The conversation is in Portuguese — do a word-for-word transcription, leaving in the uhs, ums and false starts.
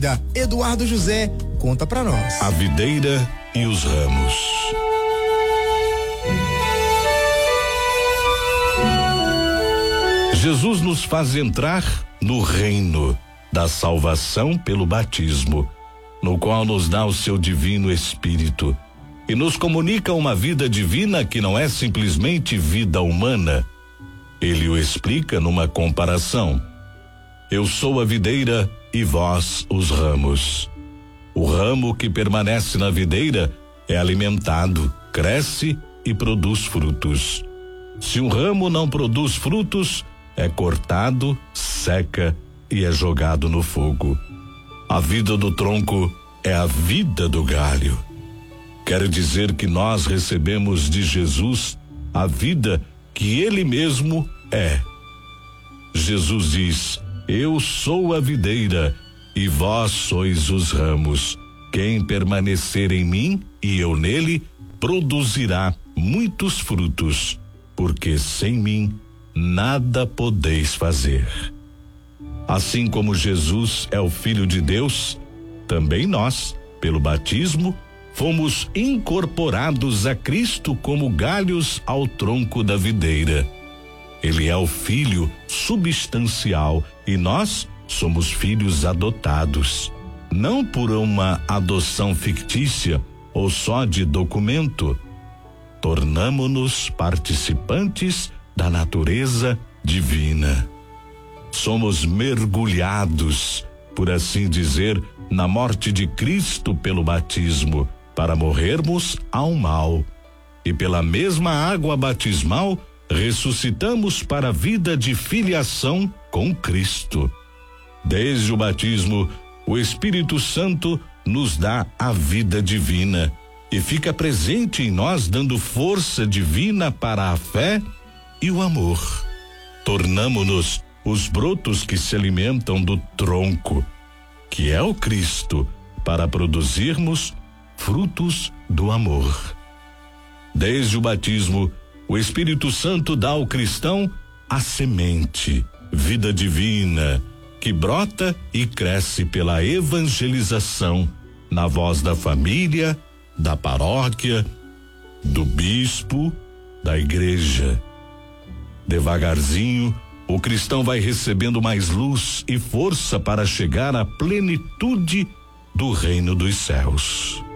Eduardo José conta pra nós. A videira e os ramos. Jesus nos faz entrar no reino da salvação pelo batismo, no qual nos dá o seu divino Espírito e nos comunica uma vida divina que não é simplesmente vida humana. Ele o explica numa comparação. Eu sou a videira e vós os ramos. O ramo que permanece na videira é alimentado, cresce e produz frutos. Se um ramo não produz frutos, é cortado, seca e é jogado no fogo. A vida do tronco é a vida do galho. Quer dizer que nós recebemos de Jesus a vida que ele mesmo é. Jesus diz: eu sou a videira e vós sois os ramos. Quem permanecer em mim e eu nele, produzirá muitos frutos, porque sem mim nada podeis fazer. Assim como Jesus é o Filho de Deus, também nós, pelo batismo, fomos incorporados a Cristo como galhos ao tronco da videira. Ele é o Filho substancial e nós somos filhos adotados, não por uma adoção fictícia ou só de documento. Tornamo-nos participantes da natureza divina. Somos mergulhados, por assim dizer, na morte de Cristo pelo batismo, para morrermos ao mal. E pela mesma água batismal, ressuscitamos para a vida de filiação com Cristo. Desde o batismo, o Espírito Santo nos dá a vida divina e fica presente em nós, dando força divina para a fé e o amor. Tornamo-nos os brotos que se alimentam do tronco, que é o Cristo, para produzirmos frutos do amor. Desde o batismo, o Espírito Santo dá ao cristão a semente, vida divina, que brota e cresce pela evangelização, na voz da família, da paróquia, do bispo, da igreja. Devagarzinho, o cristão vai recebendo mais luz e força para chegar à plenitude do reino dos céus.